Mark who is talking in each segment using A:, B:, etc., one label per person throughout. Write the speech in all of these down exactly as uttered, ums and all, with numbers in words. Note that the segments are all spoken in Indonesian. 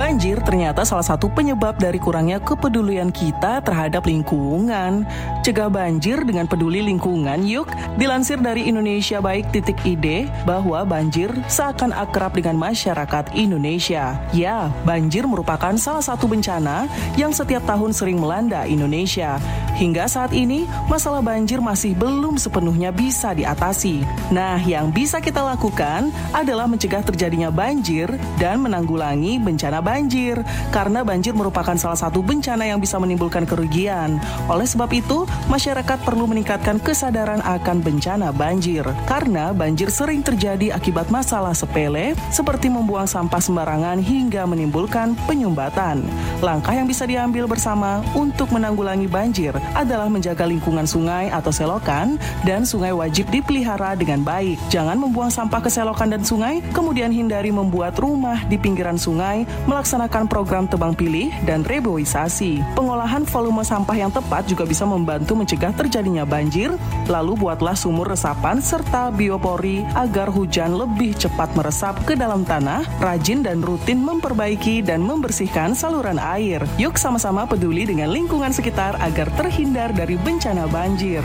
A: Banjir ternyata salah satu penyebab dari kurangnya kepedulian kita terhadap lingkungan. Cegah banjir dengan peduli lingkungan yuk. Dilansir dari Indonesia Baik titik I D bahwa banjir seakan akrab dengan masyarakat Indonesia. Ya, banjir merupakan salah satu bencana yang setiap tahun sering melanda Indonesia. Hingga saat ini, masalah banjir masih belum sepenuhnya bisa diatasi. Nah, yang bisa kita lakukan adalah mencegah terjadinya banjir dan menanggulangi bencana banjir, karena banjir merupakan salah satu bencana yang bisa menimbulkan kerugian. Oleh sebab itu, masyarakat perlu meningkatkan kesadaran akan bencana banjir, karena banjir sering terjadi akibat masalah sepele seperti membuang sampah sembarangan hingga menimbulkan penyumbatan. Langkah yang bisa diambil bersama untuk menanggulangi banjir adalah menjaga lingkungan sungai atau selokan, dan sungai wajib dipelihara dengan baik. Jangan membuang sampah ke selokan dan sungai, kemudian hindari membuat rumah di pinggiran sungai, melaksanakan program tebang pilih dan reboisasi. Pengolahan volume sampah yang tepat juga bisa membantu mencegah terjadinya banjir. Lalu buatlah sumur resapan serta biopori agar hujan lebih cepat meresap ke dalam tanah. Rajin dan rutin memperbaiki dan membersihkan saluran air. Yuk sama-sama peduli dengan lingkungan sekitar agar terhindar dari bencana banjir.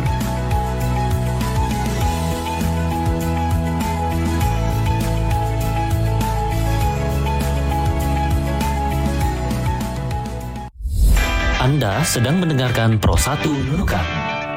B: Anda sedang mendengarkan Pro satu Nunukan.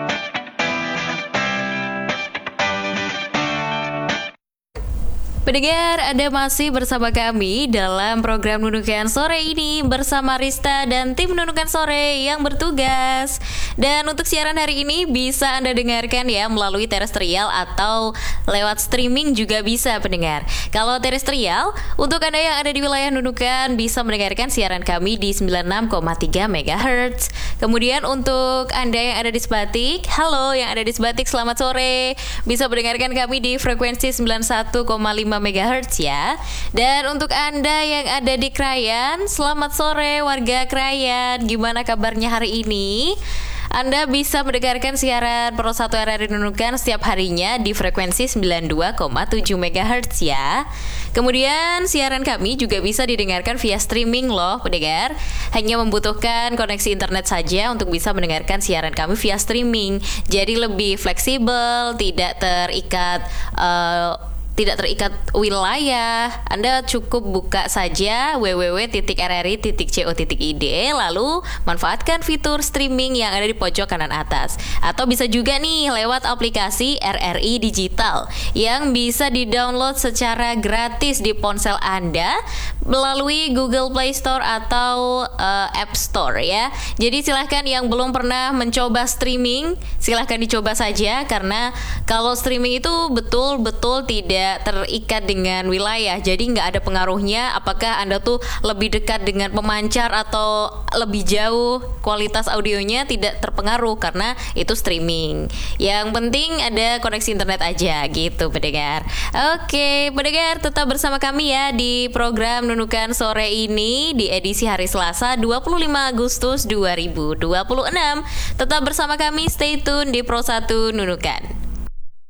C: Pendengar, Anda masih bersama kami dalam program Nunukan Sore ini bersama Rista dan tim Nunukan Sore yang bertugas. Dan untuk siaran hari ini bisa Anda dengarkan ya melalui terestrial atau lewat streaming juga bisa, pendengar. Kalau terestrial, untuk Anda yang ada di wilayah Nunukan bisa mendengarkan siaran kami di sembilan puluh enam koma tiga megahertz. Kemudian untuk Anda yang ada di Sebatik, halo yang ada di Sebatik, selamat sore. Bisa mendengarkan kami di frekuensi sembilan puluh satu koma lima megahertz ya. Dan untuk Anda yang ada di Krayan, selamat sore warga Krayan. Gimana kabarnya hari ini? Anda bisa mendengarkan siaran Pro satu R R I Nunukan setiap harinya di frekuensi sembilan puluh dua koma tujuh megahertz ya. Kemudian siaran kami juga bisa didengarkan via streaming loh, pendengar. Hanya membutuhkan koneksi internet saja untuk bisa mendengarkan siaran kami via streaming. Jadi lebih fleksibel, tidak terikat uh, tidak terikat wilayah. Anda cukup buka saja w w w titik r r i titik co titik i d, lalu manfaatkan fitur streaming yang ada di pojok kanan atas. Atau bisa juga nih lewat aplikasi R R I Digital yang bisa di-download secara gratis di ponsel Anda melalui Google Play Store atau uh, App Store ya. Jadi silahkan yang belum pernah mencoba streaming, silahkan dicoba saja, karena kalau streaming itu betul-betul tidak terikat dengan wilayah, jadi nggak ada pengaruhnya apakah Anda tuh lebih dekat dengan pemancar atau lebih jauh, kualitas audionya tidak terpengaruh karena itu streaming. Yang penting ada koneksi internet aja gitu, pendengar. Oke, pendengar, tetap bersama kami ya di program Nunukan Sore ini di edisi hari Selasa dua puluh lima Agustus dua ribu dua puluh enam. Tetap bersama kami, stay tune di Pro satu Nunukan.